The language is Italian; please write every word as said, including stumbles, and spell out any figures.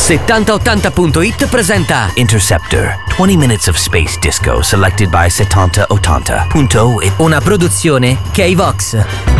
settanta ottanta punto it presenta Interceptor, twenty minutes of space disco selected by settanta ottanta punto it. Una produzione K-Vox.